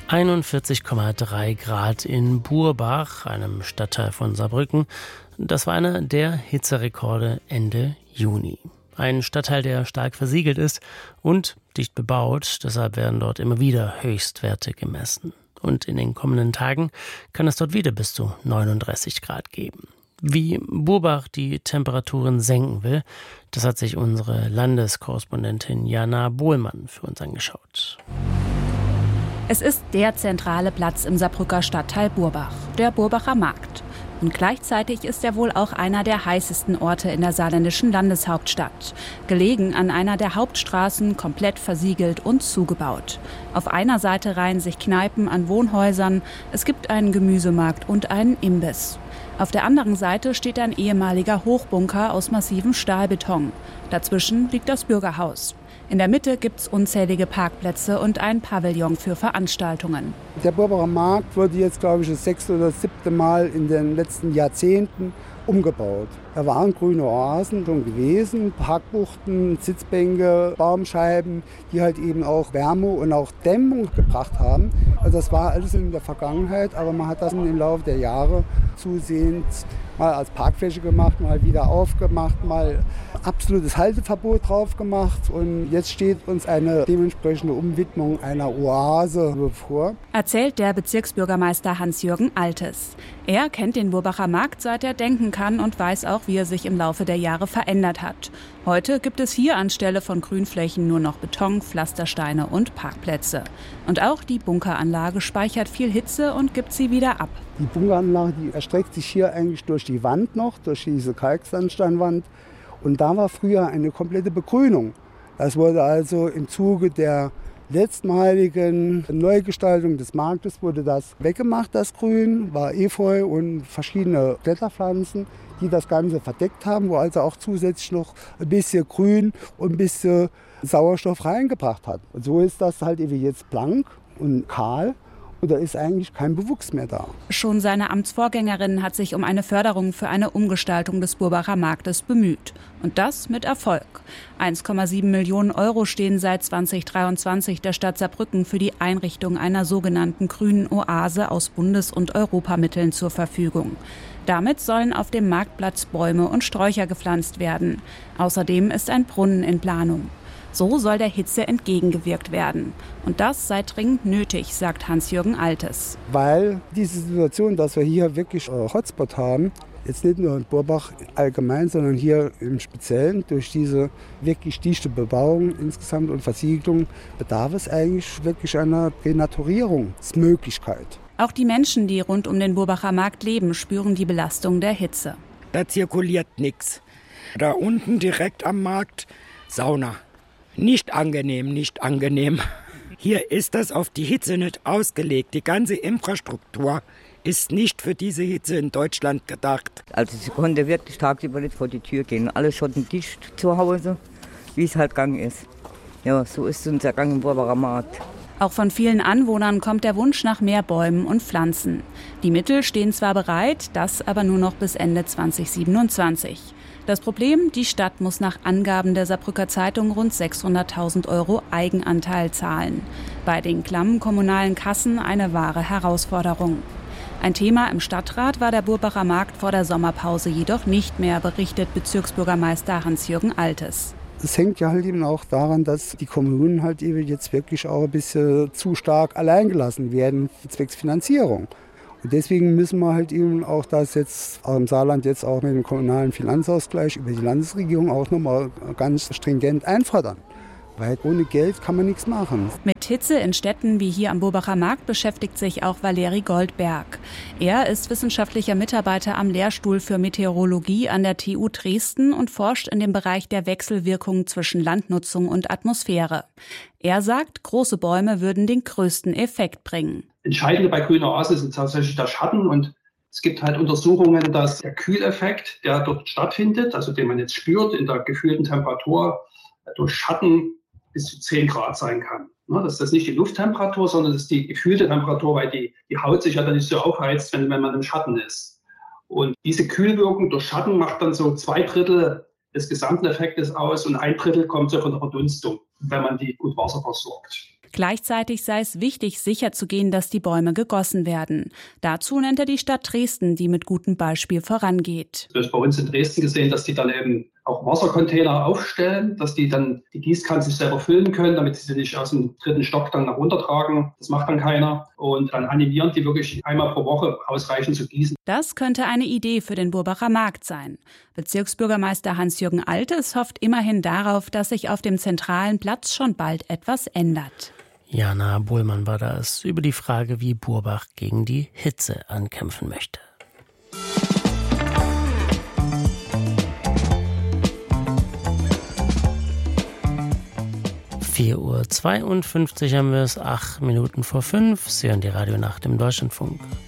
41,3 Grad in Burbach, einem Stadtteil von Saarbrücken. Das war einer der Hitzerekorde Ende Juni. Ein Stadtteil, der stark versiegelt ist und dicht bebaut. Deshalb werden dort immer wieder Höchstwerte gemessen. Und in den kommenden Tagen kann es dort wieder bis zu 39 Grad geben. Wie Burbach die Temperaturen senken will, das hat sich unsere Landeskorrespondentin Jana Bohlmann für uns angeschaut. Es ist der zentrale Platz im Saarbrücker Stadtteil Burbach, der Burbacher Markt. Und gleichzeitig ist er wohl auch einer der heißesten Orte in der saarländischen Landeshauptstadt. Gelegen an einer der Hauptstraßen, komplett versiegelt und zugebaut. Auf einer Seite reihen sich Kneipen an Wohnhäusern, es gibt einen Gemüsemarkt und einen Imbiss. Auf der anderen Seite steht ein ehemaliger Hochbunker aus massivem Stahlbeton. Dazwischen liegt das Bürgerhaus. In der Mitte gibt es unzählige Parkplätze und ein Pavillon für Veranstaltungen. Der Burbacher Markt wurde jetzt, glaube ich, das 6. oder 7. Mal in den letzten Jahrzehnten umgebaut. Da waren grüne Oasen schon gewesen, Parkbuchten, Sitzbänke, Baumscheiben, die halt eben auch Wärme und auch Dämmung gebracht haben. Also das war alles in der Vergangenheit, aber man hat das im Laufe der Jahre zusehends mal als Parkfläche gemacht, mal wieder aufgemacht, mal absolutes Halteverbot drauf gemacht und jetzt steht uns eine dementsprechende Umwidmung einer Oase bevor. Erzählt der Bezirksbürgermeister Hans-Jürgen Altes. Er kennt den Burbacher Markt, seit er denken kann und weiß auch, wie er sich im Laufe der Jahre verändert hat. Heute gibt es hier anstelle von Grünflächen nur noch Beton, Pflastersteine und Parkplätze. Und auch die Bunkeranlage speichert viel Hitze und gibt sie wieder ab. Die Bunkeranlage, die erstreckt sich hier eigentlich durch die Wand noch, durch diese Kalksandsteinwand. Und da war früher eine komplette Begrünung. Das wurde also im Zuge der letztmaligen Neugestaltung des Marktes wurde das weggemacht, das Grün, war Efeu und verschiedene Kletterpflanzen, die das Ganze verdeckt haben, wo also auch zusätzlich noch ein bisschen Grün und ein bisschen Sauerstoff reingebracht hat. Und so ist das halt eben jetzt blank und kahl. Und da ist eigentlich kein Bewuchs mehr da. Schon seine Amtsvorgängerin hat sich um eine Förderung für eine Umgestaltung des Burbacher Marktes bemüht. Und das mit Erfolg. 1,7 Millionen Euro stehen seit 2023 der Stadt Saarbrücken für die Einrichtung einer sogenannten grünen Oase aus Bundes- und Europamitteln zur Verfügung. Damit sollen auf dem Marktplatz Bäume und Sträucher gepflanzt werden. Außerdem ist ein Brunnen in Planung. So soll der Hitze entgegengewirkt werden. Und das sei dringend nötig, sagt Hans-Jürgen Altes. Weil diese Situation, dass wir hier wirklich Hotspot haben, jetzt nicht nur in Burbach allgemein, sondern hier im Speziellen, durch diese wirklich dichte Bebauung insgesamt und Versiegelung, bedarf es eigentlich wirklich einer Renaturierungsmöglichkeit. Auch die Menschen, die rund um den Burbacher Markt leben, spüren die Belastung der Hitze. Da zirkuliert nichts. Da unten direkt am Markt Sauna. Nicht angenehm, nicht angenehm. Hier ist das auf die Hitze nicht ausgelegt. Die ganze Infrastruktur ist nicht für diese Hitze in Deutschland gedacht. Also sie konnte wirklich tagsüber nicht vor die Tür gehen. Alle schottendicht zu Hause, wie es halt gegangen ist. Ja, so ist unser Gang im Burbacher Markt. Auch von vielen Anwohnern kommt der Wunsch nach mehr Bäumen und Pflanzen. Die Mittel stehen zwar bereit, das aber nur noch bis Ende 2027. Das Problem, die Stadt muss nach Angaben der Saarbrücker Zeitung rund 600.000 € Eigenanteil zahlen. Bei den klammen kommunalen Kassen eine wahre Herausforderung. Ein Thema im Stadtrat war der Burbacher Markt vor der Sommerpause jedoch nicht mehr, berichtet Bezirksbürgermeister Hans-Jürgen Altes. Es hängt ja halt eben auch daran, dass die Kommunen halt eben jetzt wirklich auch ein bisschen zu stark alleingelassen werden, zwecks Finanzierung. Und deswegen müssen wir halt eben auch das jetzt auch im Saarland jetzt auch mit dem kommunalen Finanzausgleich über die Landesregierung auch nochmal ganz stringent einfordern. Weil ohne Geld kann man nichts machen. Mit Hitze in Städten wie hier am Burbacher Markt beschäftigt sich auch Valeri Goldberg. Er ist wissenschaftlicher Mitarbeiter am Lehrstuhl für Meteorologie an der TU Dresden und forscht in dem Bereich der Wechselwirkung zwischen Landnutzung und Atmosphäre. Er sagt, große Bäume würden den größten Effekt bringen. Entscheidend bei grüner Oase ist tatsächlich der Schatten und es gibt halt Untersuchungen, dass der Kühleffekt, der dort stattfindet, also den man jetzt spürt in der gefühlten Temperatur, durch Schatten bis zu 10 Grad sein kann. Das ist nicht die Lufttemperatur, sondern das ist die gefühlte Temperatur, weil die Haut sich ja dann nicht so aufheizt, wenn man im Schatten ist. Und diese Kühlwirkung durch Schatten macht dann so 2/3 des gesamten Effektes aus und 1/3 kommt so von der Verdunstung, wenn man die gut Wasser versorgt. Gleichzeitig sei es wichtig, sicherzugehen, dass die Bäume gegossen werden. Dazu nennt er die Stadt Dresden, die mit gutem Beispiel vorangeht. Wir haben bei uns in Dresden gesehen, dass die dann eben auch Wassercontainer aufstellen, dass die dann die Gießkannen sich selber füllen können, damit sie nicht aus dem 3. Stock dann nach runter tragen. Das macht dann keiner. Und dann animieren die wirklich einmal pro Woche ausreichend zu gießen. Das könnte eine Idee für den Burbacher Markt sein. Bezirksbürgermeister Hans-Jürgen Altes hofft immerhin darauf, dass sich auf dem zentralen Platz schon bald etwas ändert. Jana Bohlmann war das über die Frage, wie Burbach gegen die Hitze ankämpfen möchte. 4:52 Uhr haben wir es, 8 Minuten vor 5. Sie hören die Radionacht im Deutschlandfunk.